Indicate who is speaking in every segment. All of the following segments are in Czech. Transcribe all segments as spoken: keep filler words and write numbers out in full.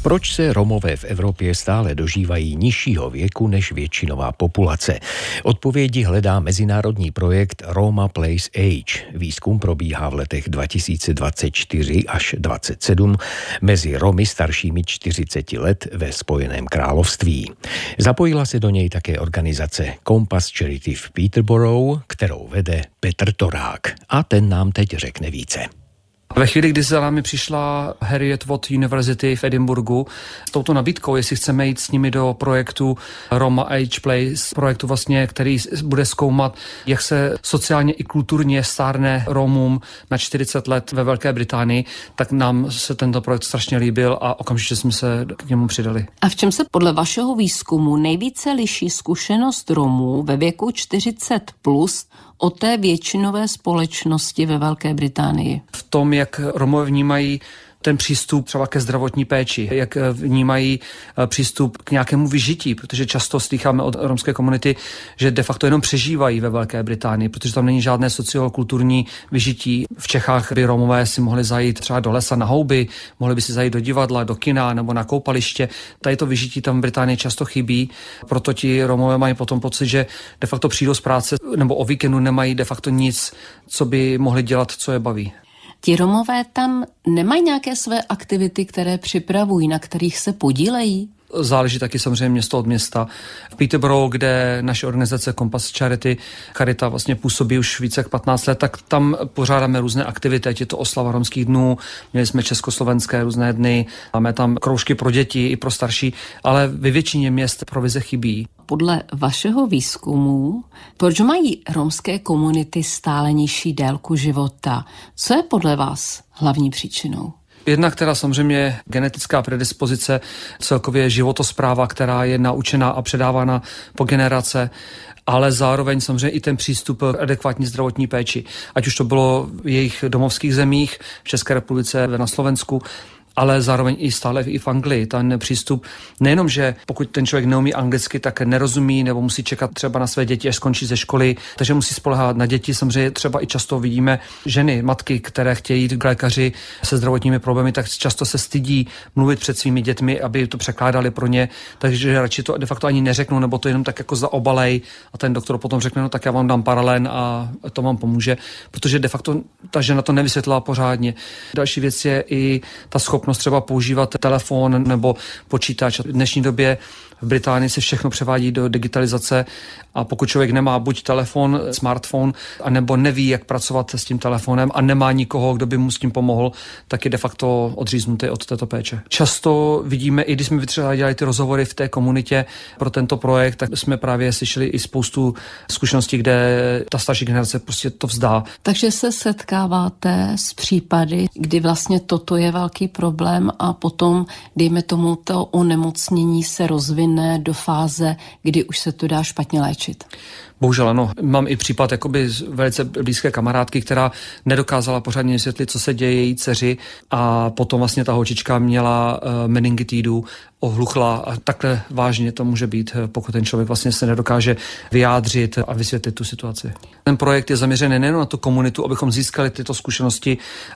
Speaker 1: Proč se Romové v Evropě stále dožívají nižšího věku než většinová populace? Odpovědi hledá mezinárodní projekt Roma Plays Age. Výzkum probíhá v letech dva tisíce dvacet čtyři až dvacet sedm mezi Romy staršími čtyřiceti let ve Spojeném království. Zapojila se do něj také organizace Compass Charity v Peterborough, kterou vede Petr Torák. A ten nám teď řekne více.
Speaker 2: Ve chvíli, kdy za námi přišla Heriot Watt University v Edinburghu s touto nabídkou, jestli chceme jít s nimi do projektu Roma Age Place, projektu vlastně, který bude zkoumat, jak se sociálně i kulturně stárne Romům na čtyřicet let ve Velké Británii, tak nám se tento projekt strašně líbil a okamžitě jsme se k němu přidali.
Speaker 3: A v čem se podle vašeho výzkumu nejvíce liší zkušenost Romů ve věku čtyřicet plus od té většinové společnosti ve Velké Británii?
Speaker 2: V tom, jak Romové vnímají ten přístup třeba ke zdravotní péči, jak vnímají přístup k nějakému vyžití, protože často slýcháme od romské komunity, že de facto jenom přežívají ve Velké Británii, protože tam není žádné sociokulturní vyžití. V Čechách by Romové si mohli zajít třeba do lesa na houby, mohli by si zajít do divadla, do kina nebo na koupaliště. Tady to vyžití tam v Británii často chybí, proto ti Romové mají potom pocit, že de facto přijdou z práce nebo o víkendu nemají de facto nic, co by mohli dělat, co je baví.
Speaker 3: Ti Romové tam nemají nějaké své aktivity, které připravují, na kterých se podílejí?
Speaker 2: Záleží taky samozřejmě město od města. V Peterborough, kde naše organizace Compass Charity Charita vlastně působí už více jak patnáct let, tak tam pořádáme různé aktivity, ať je to oslava romských dnů, měli jsme československé různé dny, máme tam kroužky pro děti i pro starší, ale ve většině měst provize chybí.
Speaker 3: Podle vašeho výzkumu, proč mají romské komunity stále nižší délku života? Co je podle vás hlavní příčinou?
Speaker 2: Jedna, která samozřejmě genetická predispozice, celkově životospráva, která je naučená a předávána po generace, ale zároveň samozřejmě i ten přístup k adekvátní zdravotní péči. Ať už to bylo v jejich domovských zemích, v České republice, na Slovensku, ale zároveň i stále i v Anglii. Ten přístup nejenom, že pokud ten člověk neumí anglicky, tak nerozumí nebo musí čekat třeba na své děti, až skončí ze školy, takže musí spoléhat na děti. Samozřejmě třeba i často vidíme ženy, matky, které chtějí jít k lékaři se zdravotními problémy, tak často se stydí mluvit před svými dětmi, aby to překládali pro ně, takže radši to de facto ani neřeknou, nebo to jenom tak jako zaobalej a ten doktor potom řekne, no tak já vám dám paralen a to vám pomůže, protože de facto ta žena to nevysvětlila pořádně. Další věc je i ta schopnost třeba používat telefon nebo počítač. V dnešní době v Británii se všechno převádí do digitalizace a pokud člověk nemá buď telefon, smartphone, anebo neví, jak pracovat s tím telefonem a nemá nikoho, kdo by mu s tím pomohl, tak je de facto odříznutý od této péče. Často vidíme, i když jsme třeba dělali ty rozhovory v té komunitě pro tento projekt, tak jsme právě slyšeli i spoustu zkušeností, kde ta starší generace prostě to vzdá.
Speaker 3: Takže se setkáváte s případy, kdy vlastně toto je velký problém a potom, dejme tomu, to onemocnění se rozvine do fáze, kdy už se to dá špatně léčit.
Speaker 2: Bohužel ano. Mám i případ jakoby velice blízké kamarádky, která nedokázala pořádně vysvětlit, co se děje její dceři a potom vlastně ta holčička měla uh, meningitidu, ohluchla a takhle vážně to může být, pokud ten člověk vlastně se nedokáže vyjádřit a vysvětlit tu situaci. Ten projekt je zaměřený nejen na tu komunitu, abychom získali tyto zkušenosti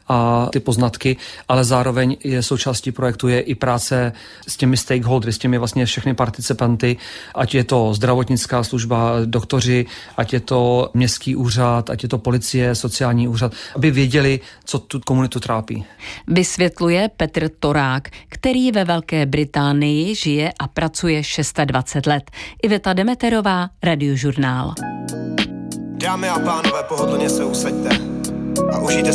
Speaker 2: a ty poznatky, ale zároveň je součástí projektu je i práce s těmi stakeholdery, s těmi vlastně všechny participanty, ať je to zdravotnická služba, doktoři, ať je to městský úřad, ať je to policie, sociální úřad, aby věděli, co tu komunitu trápí.
Speaker 3: Vysvětluje Petr Torák, který ve Velké Británii žije a pracuje dvacet šest let. Iveta Demeterová, Radiožurnál.
Speaker 4: Dámy a pánové, pohodlně se usaďte a užijte